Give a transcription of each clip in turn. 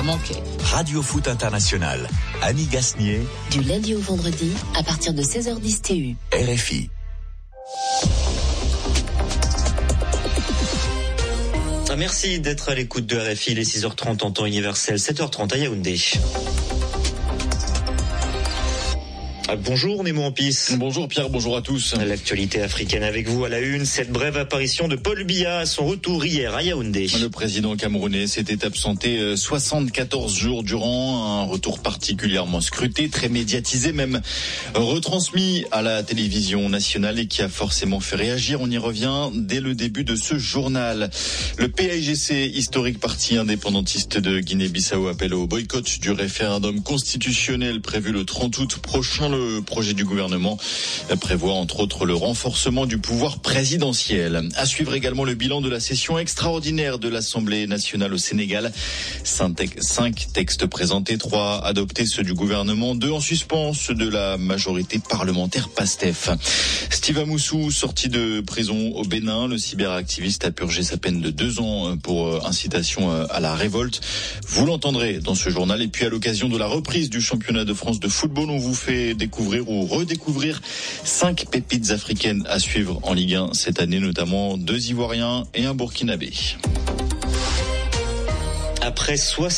manquait. Radio Foot International, Annie Gasnier. Du lundi au vendredi, à partir de 16h10 TU. RFI. Merci d'être à l'écoute de RFI, les 6h30 en temps universel, 7h30 à Yaoundé. Bonjour Nemo Ampis. Bonjour Pierre, bonjour à tous. L'actualité africaine avec vous à la une, cette brève apparition de Paul Biya à son retour hier à Yaoundé. Le président camerounais s'était absenté 74 jours durant, un retour particulièrement scruté, très médiatisé, même retransmis à la télévision nationale et qui a forcément fait réagir. On y revient dès le début de ce journal. Le PAIGC, historique parti indépendantiste de Guinée-Bissau, appelle au boycott du référendum constitutionnel prévu le 30 août prochain. Le projet du gouvernement prévoit entre autres le renforcement du pouvoir présidentiel. À suivre également le bilan de la session extraordinaire de l'Assemblée nationale au Sénégal. 5 textes présentés, 3 adoptés, ceux du gouvernement, 2 en suspens, ceux de la majorité parlementaire PASTEF. Steve Amoussou, sorti de prison au Bénin, le cyberactiviste a purgé sa peine de 2 ans pour incitation à la révolte. Vous l'entendrez dans ce journal. Et puis à l'occasion de la reprise du championnat de France de football, on vous fait découvrir ou redécouvrir 5 pépites africaines à suivre en Ligue 1 cette année, notamment 2 Ivoiriens et un Burkinabé. Après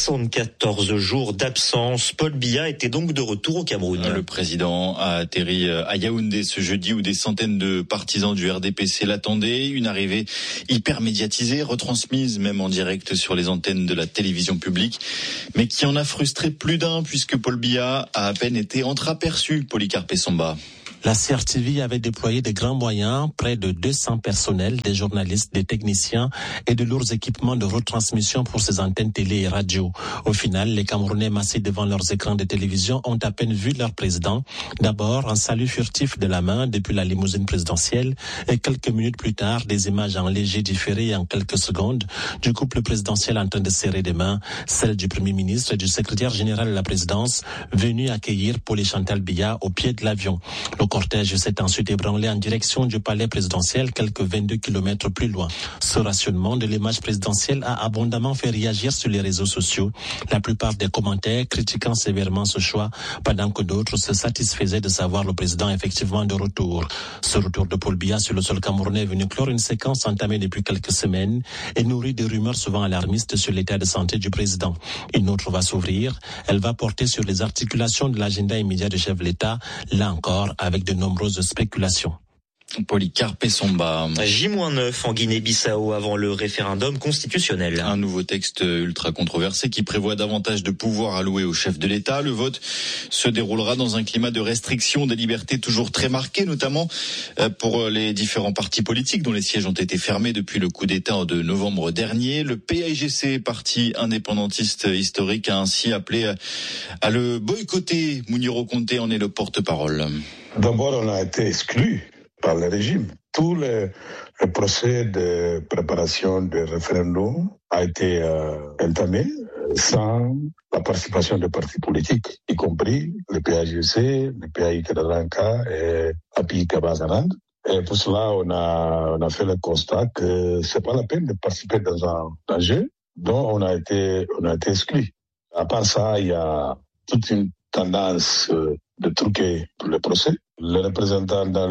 74 jours d'absence, Paul Biya était donc de retour au Cameroun. Le président a atterri à Yaoundé ce jeudi où des centaines de partisans du RDPC l'attendaient. Une arrivée hyper médiatisée, retransmise même en direct sur les antennes de la télévision publique, mais qui en a frustré plus d'un puisque Paul Biya a à peine été entreaperçu. Polycarpe Samba. La CRTV avait déployé de grands moyens, près de 200 personnels, des journalistes, des techniciens et de lourds équipements de retransmission pour ses antennes télé et radio. Au final, les Camerounais massés devant leurs écrans de télévision ont à peine vu leur président. D'abord, un salut furtif de la main depuis la limousine présidentielle et quelques minutes plus tard, des images en léger différé en quelques secondes du couple présidentiel en train de serrer des mains, celle du Premier ministre et du secrétaire général de la présidence venu accueillir Paul et Chantal Biya au pied de l'avion. Le cortège s'est ensuite ébranlé en direction du palais présidentiel, quelques 22 kilomètres plus loin. Ce rationnement de l'image présidentielle a abondamment fait réagir sur les réseaux sociaux. La plupart des commentaires critiquant sévèrement ce choix, pendant que d'autres se satisfaisaient de savoir le président effectivement de retour. Ce retour de Paul Biya sur le sol camerounais est venu clore une séquence entamée depuis quelques semaines et nourrit des rumeurs souvent alarmistes sur l'état de santé du président. Une autre va s'ouvrir. Elle va porter sur les articulations de l'agenda immédiat du chef de l'État, là encore avec de nombreuses spéculations. Polycarpe Samba. J-9 en Guinée-Bissau avant le référendum constitutionnel. Un nouveau texte ultra controversé qui prévoit davantage de pouvoir alloués au chef de l'État. Le vote se déroulera dans un climat de restriction des libertés toujours très marqué, notamment pour les différents partis politiques dont les sièges ont été fermés depuis le coup d'État de novembre dernier. Le PAIGC, parti indépendantiste historique, a ainsi appelé à le boycotter. Mouniro Conté en est le porte-parole. D'abord, on a été exclus par le régime. Tout le procès de préparation du référendum a été entamé sans la participation des partis politiques, y compris le PAIGC, le PAI Kadaranka et API Kabazarand. Et pour cela, on a fait le constat que c'est pas la peine de participer dans un jeu dont on a été exclu. À part ça, il y a toute une tendance de truquer pour le procès. Les représentants dans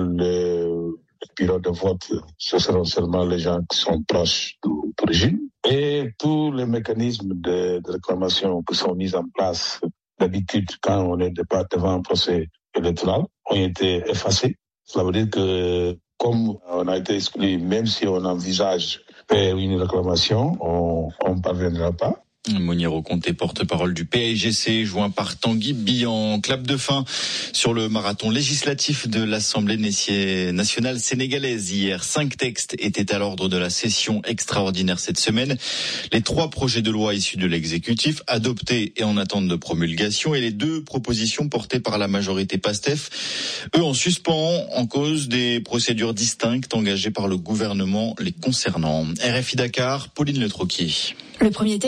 le bureau de vote, ce seront seulement les gens qui sont proches du régime. Et tous les mécanismes de réclamation qui sont mis en place d'habitude quand on est devant un procès électoral ont été effacés. Cela veut dire que comme on a été exclu, même si on envisage faire une réclamation, on ne parviendra pas. Mouniro Conté, porte-parole du PAIGC, joint par Tanguy Bihan. Clap de fin sur le marathon législatif de l'Assemblée nationale sénégalaise hier. 5 textes étaient à l'ordre de la session extraordinaire cette semaine. Les 3 projets de loi issus de l'exécutif, adoptés et en attente de promulgation, et les 2 propositions portées par la majorité PASTEF, eux en suspens en cause des procédures distinctes engagées par le gouvernement les concernant. RFI Dakar, Pauline Le Troquier. Le premier texte a déjà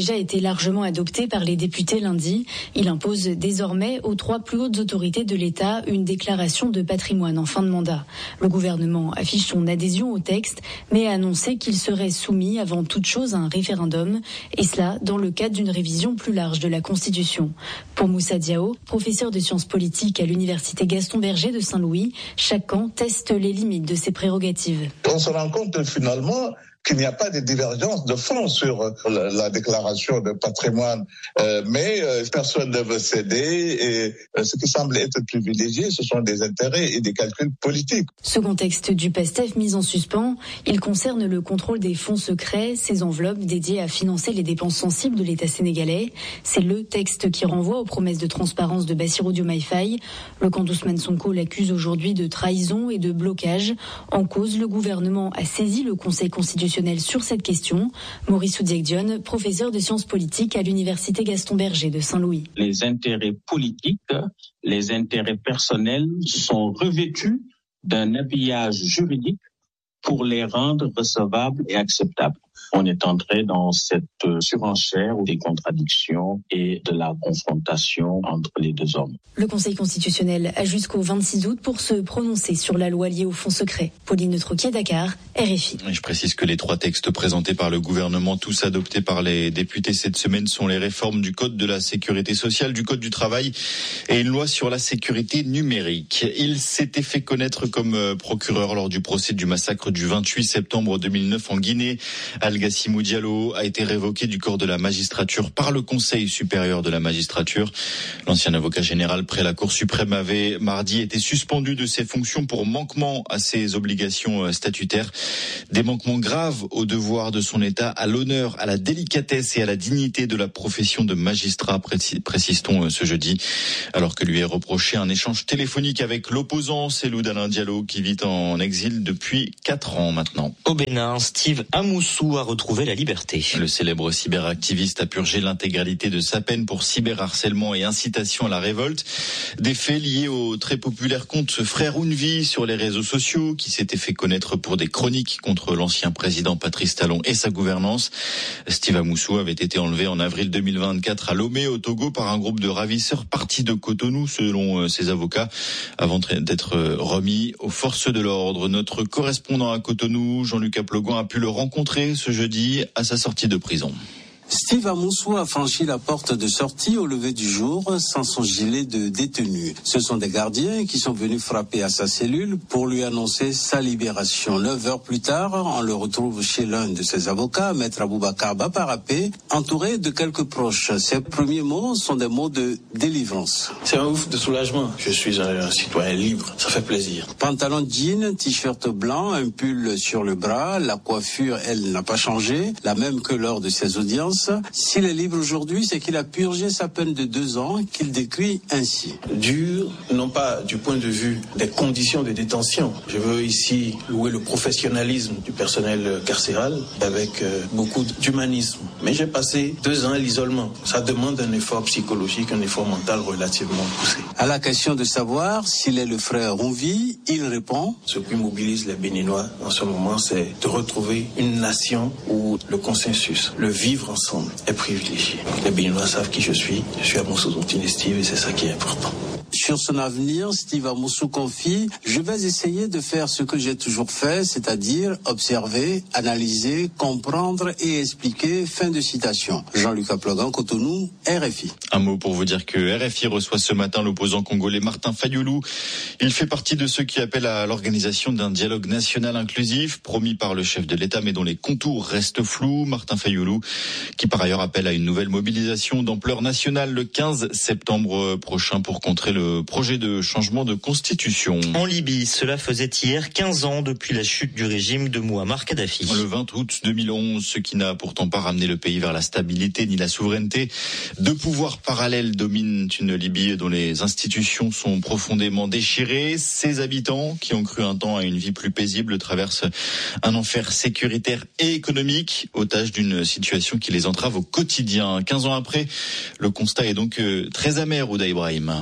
déjà été largement adopté par les députés lundi. Il impose désormais aux 3 plus hautes autorités de l'État une déclaration de patrimoine en fin de mandat. Le gouvernement affiche son adhésion au texte, mais a annoncé qu'il serait soumis avant toute chose à un référendum, et cela dans le cadre d'une révision plus large de la Constitution. Pour Moussa Diao, professeur de sciences politiques à l'université Gaston Berger de Saint-Louis, chaque camp teste les limites de ses prérogatives. On se rend compte finalement qu'il n'y a pas de divergence de fond sur la déclaration de patrimoine, mais personne ne veut céder et ce qui semble être privilégié, ce sont des intérêts et des calculs politiques. Ce contexte du PASTEF mis en suspens, il concerne le contrôle des fonds secrets, ces enveloppes dédiées à financer les dépenses sensibles de l'État sénégalais. C'est le texte qui renvoie aux promesses de transparence de Bassirou Diomaye Faye. Le camp d'Ousmane Sonko l'accuse aujourd'hui de trahison et de blocage. En cause, le gouvernement a saisi le Conseil constitutionnel sur cette question. Maurice Oudiek-Dione, professeur de sciences politiques à l'université Gaston Berger de Saint-Louis. Les intérêts politiques, les intérêts personnels sont revêtus d'un habillage juridique pour les rendre recevables et acceptables. On est entré dans cette surenchère des contradictions et de la confrontation entre les deux hommes. Le Conseil constitutionnel a jusqu'au 26 août pour se prononcer sur la loi liée aux fonds secrets. Pauline Troquier, Dakar, RFI. Je précise que les 3 textes présentés par le gouvernement, tous adoptés par les députés cette semaine, sont les réformes du Code de la sécurité sociale, du Code du travail et une loi sur la sécurité numérique. Il s'était fait connaître comme procureur lors du procès du massacre du 28 septembre 2009 en Guinée. Al-Gassimou Diallo a été révoqué du corps de la magistrature par le Conseil supérieur de la magistrature. L'ancien avocat général près la Cour suprême avait mardi été suspendu de ses fonctions pour manquement à ses obligations statutaires. Des manquements graves au devoir de son État, à l'honneur, à la délicatesse et à la dignité de la profession de magistrat, précise-t-on ce jeudi, alors que lui est reproché un échange téléphonique avec l'opposant Cellou Dalein Diallo qui vit en exil depuis 4 ans maintenant. Au Bénin, Steve Amoussou a retrouvé la liberté. Le célèbre cyberactiviste a purgé l'intégralité de sa peine pour cyberharcèlement et incitation à la révolte. Des faits liés au très populaire compte Frère Ounvi sur les réseaux sociaux qui s'était fait connaître pour des chroniques contre l'ancien président Patrice Talon et sa gouvernance. Steve Amoussou avait été enlevé en avril 2024 à Lomé au Togo par un groupe de ravisseurs partis de Cotonou selon ses avocats avant d'être remis aux forces de l'ordre. Notre correspondant à Cotonou, Jean-Luc Aplogon, a pu le rencontrer ce jeudi à sa sortie de prison. Steve Amoussou a franchi la porte de sortie au lever du jour sans son gilet de détenu. Ce sont des gardiens qui sont venus frapper à sa cellule pour lui annoncer sa libération. 9 heures plus tard, on le retrouve chez l'un de ses avocats, Maître Aboubacar Baparapé, entouré de quelques proches. Ses premiers mots sont des mots de délivrance. C'est un ouf de soulagement. Je suis un citoyen libre. Ça fait plaisir. Pantalon jean, t-shirt blanc, un pull sur le bras. La coiffure, elle, n'a pas changé, la même que lors de ses audiences. S'il est libre aujourd'hui, c'est qu'il a purgé sa peine de 2 ans, qu'il décrit ainsi. Dur, non pas du point de vue des conditions de détention. Je veux ici louer le professionnalisme du personnel carcéral avec beaucoup d'humanisme. Mais j'ai passé 2 ans à l'isolement. Ça demande un effort psychologique, un effort mental relativement poussé. À la question de savoir s'il est le frère Ounvi, il répond: ce qui mobilise les Béninois en ce moment, c'est de retrouver une nation où le consensus, le vivre ensemble est privilégié. Les Béninois savent qui je suis Amoussou Steve et c'est ça qui est important. Sur son avenir, Steve Amoussou confie: je vais essayer de faire ce que j'ai toujours fait, c'est-à-dire observer, analyser, comprendre et expliquer. Fin de citation. Jean-Luc Aplogan, Cotonou, RFI. Un mot pour vous dire que RFI reçoit ce matin l'opposant congolais Martin Fayulu. Il fait partie de ceux qui appellent à l'organisation d'un dialogue national inclusif promis par le chef de l'État mais dont les contours restent flous. Martin Fayulu qui par ailleurs appelle à une nouvelle mobilisation d'ampleur nationale le 15 septembre prochain pour contrer le projet de changement de constitution. En Libye, cela faisait hier 15 ans depuis la chute du régime de Mouammar Kadhafi. Le 20 août 2011, ce qui n'a pourtant pas ramené le pays vers la stabilité ni la souveraineté. 2 pouvoirs parallèles dominent une Libye dont les institutions sont profondément déchirées. Ses habitants, qui ont cru un temps à une vie plus paisible, traversent un enfer sécuritaire et économique, otages d'une situation qui les entrave au quotidien. 15 ans après, le constat est donc très amer, Ouda Ibrahim.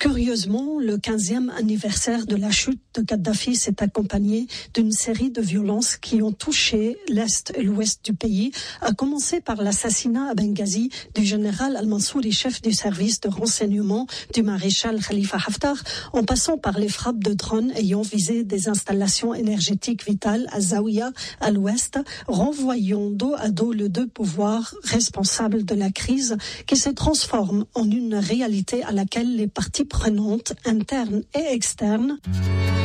Curieusement, le 15e anniversaire de la chute de Kadhafi s'est accompagné d'une série de violences qui ont touché l'Est et l'Ouest du pays, à commencer par l'assassinat à Benghazi du général al-Mansouri, chef du service de renseignement du maréchal Khalifa Haftar, en passant par les frappes de drones ayant visé des installations énergétiques vitales à Zawiya, à l'Ouest, renvoyant dos à dos les deux pouvoirs responsables de la crise qui se transforme en une réalité à laquelle les parties prenantes internes et externes